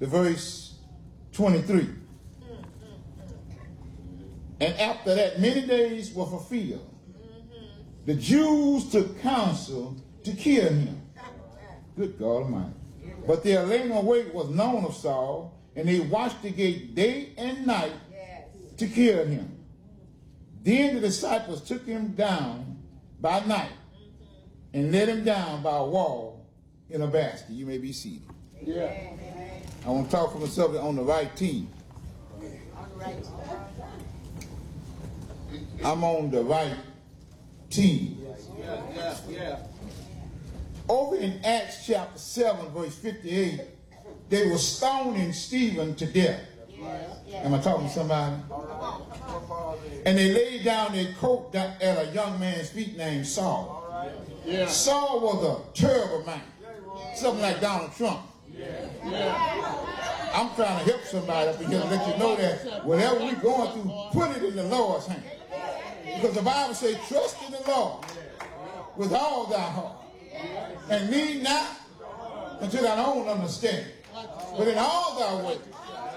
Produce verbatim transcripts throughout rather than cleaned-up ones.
the verse twenty-three. And after that, many days were fulfilled. The Jews took counsel to kill him. Good God Almighty. But their laying await was known of Saul, and they watched the gate day and night to kill him. Then the disciples took him down by night and let him down by a wall in a basket. You may be seated. Yeah. I want to talk for myself on the right team. I'm on the right team. Yeah, yeah, yeah. Over in Acts chapter seven, verse fifty-eight, they were stoning Stephen to death. Am I talking to somebody? And they laid down their coat at a young man's feet named Saul. Yeah. Saul was a terrible man. Something like Donald Trump. Yeah. I'm trying to help somebody up here to let you know that whatever we're going through, put it in the Lord's hand. Because the Bible says, trust in the Lord with all thy heart. And lean not unto thine own understanding, but in all thy ways.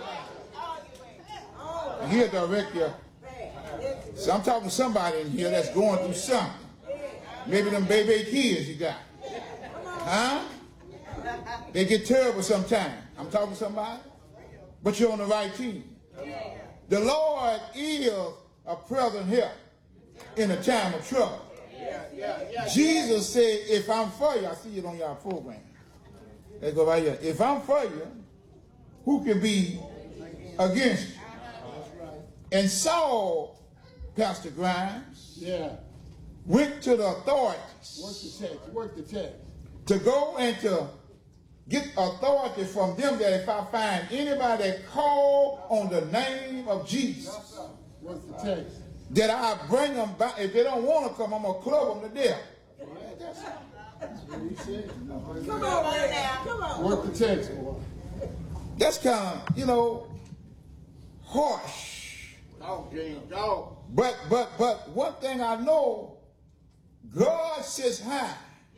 And he'll direct you. So I'm talking to somebody in here that's going through something. Maybe them baby kids you got. Huh? They get terrible sometimes. I'm talking to somebody. But you're on the right team. The Lord is a present help in a time of trouble. Jesus said, if I'm for you, I see it on your program. Let's go right here. If I'm for you, who can be against you? And Saul, Pastor Grimes, Yeah. went to the authorities. Work the text. Work the text. To go and to get authority from them that if I find anybody that call on the name of Jesus, Work the text. that I bring them back. If they don't want to come, I'm going to club them to death. That's what he said. Come on, man, now. Come on. Work the text, boy. That's kind of, you know, harsh. Dog game, dog. But, but, but one thing I know, God sits high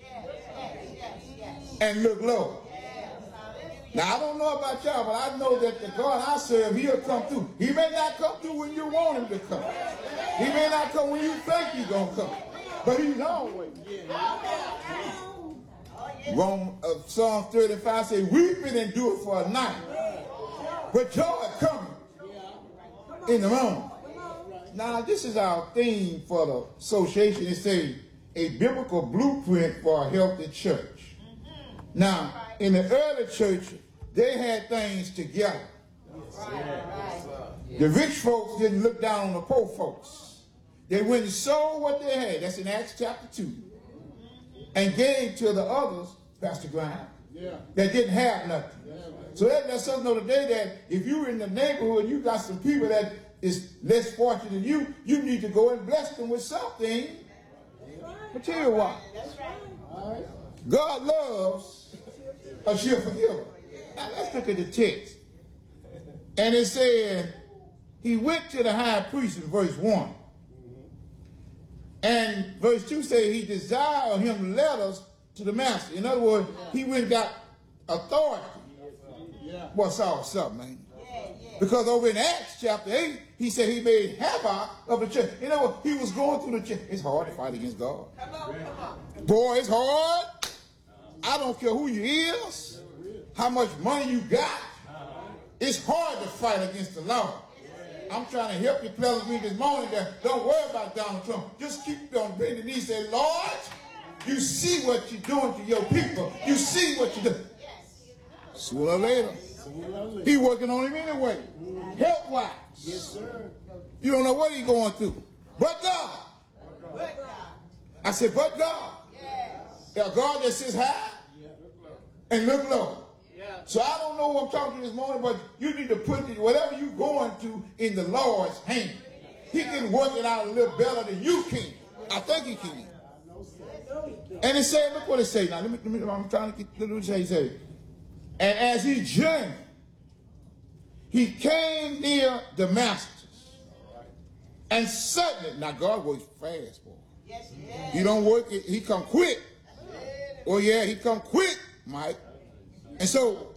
and look low. Now, I don't know about y'all, but I know that the God I serve, he'll come through. He may not come through when you want him to come. He may not come when you think he's going to come. But he's always. Rome, uh, Psalm thirty-five says, weeping and do it for a night. But joy coming in the morning. Now, this is our theme for the association. It says, a biblical blueprint for a healthy church. Now, in the early church, they had things together. The rich folks didn't look down on the poor folks. They went and sold what they had. That's in Acts chapter two. And gave to the others, Pastor Grimes, Yeah. that didn't have nothing. So that lets us know today that if you're in the neighborhood, you got some people that is less fortunate than you, you need to go and bless them with something. But tell you what, God loves a cheerful giver. Now let's look at the text. And it said, he went to the high priest in verse one. And verse two says he desired him letters to the master. In other words, he went and got authority. What's all something, man? Because over in Acts chapter eight, he said he made havoc of the church. You know, he was going through the church. It's hard to fight against God. Boy, it's hard. I don't care who you is, how much money you got. It's hard to fight against the Lord. I'm trying to help you, Pleasant Green, this morning that don't worry about Donald Trump. Just keep on bending the knee and say, Lord, you see what you're doing to your people. You see what you're doing. Sooner or later, he working on him anyway. Help-wise. Yes, sir. You don't know what he's going through. But God. I said, but God. A God that sits high and look low. So I don't know what I'm talking to this morning, but you need to put the, whatever you're going to in the Lord's hand. He can work it out a little better than you can. I think he can. And it said, look what it says now. Let me, let me, I'm trying to get, look what it says. He said, and as he journeyed, he came near Damascus. And suddenly, now God works fast, boy. Yes, yes. He don't work, he come quick. Oh yeah, he come quick, Mike. And so